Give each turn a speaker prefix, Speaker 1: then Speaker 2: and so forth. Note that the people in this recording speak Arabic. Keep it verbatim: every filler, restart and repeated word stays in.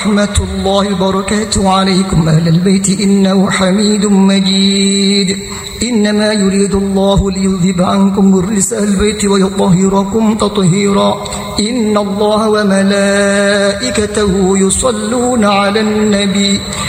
Speaker 1: ورحمة الله وبركاته عليكم أهل البيت إنه حميد مجيد. إنما يريد الله ليذهب عنكم الرجس أهل البيت ويطهركم تطهيرا. إن الله وملائكته يصلون على النبي